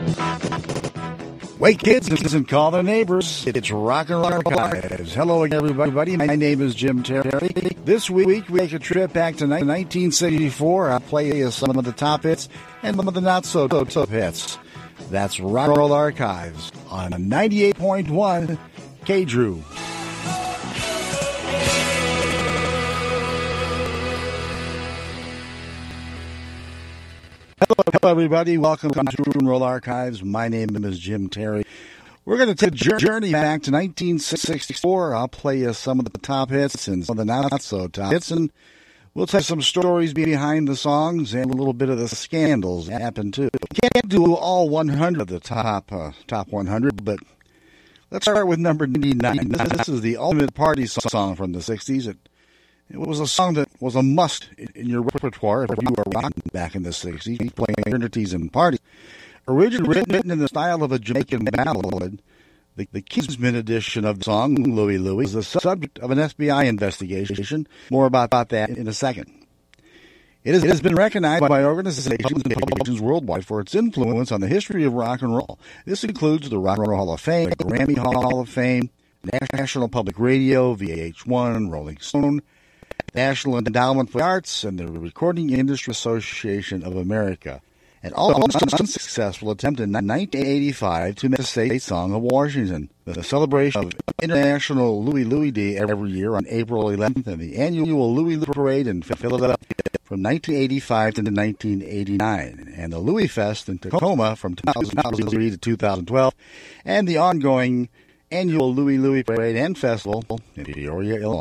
Wake kids and call their neighbors. It's Rock and Roll Archives. Hello again, everybody. My name is Jim Terry. This week, we take a trip back to 1964. I'll play you some of the top hits and some of the not-so-top hits. That's Rock and Roll Archives on 98.1 K-Drew. Hello, everybody. Welcome to Rock and Roll Archives. My name is Jim Terry. We're going to take a journey back to 1964. I'll play you some of the top hits and some of the not-so-top hits, and we'll tell you some stories behind the songs and a little bit of the scandals that happened, too. We can't do all 100 of the top 100, but let's start with number 99. This is the ultimate party song from the 60s. It was a song that was a must in your repertoire if you were rocking back in the 60s, playing fraternities and parties. Originally written in the style of a Jamaican ballad, the Kingsman edition of the song, Louie Louie, is the subject of an FBI investigation. More about that in a second. It has been recognized by organizations and publications worldwide for its influence on the history of rock and roll. This includes the Rock and Roll Hall of Fame, the Grammy Hall of Fame, National Public Radio, VH1, Rolling Stone, National Endowment for the Arts, and the Recording Industry Association of America. And also an unsuccessful attempt in 1985 to make the State Song of Washington, the celebration of International Louie Louie Day every year on April 11th, and the annual Louie Louie Parade in Philadelphia from 1985 to 1989, and the Louie Fest in Tacoma from 2003 to 2012, and the ongoing annual Louie Louie Parade and Festival in Peoria, Illinois.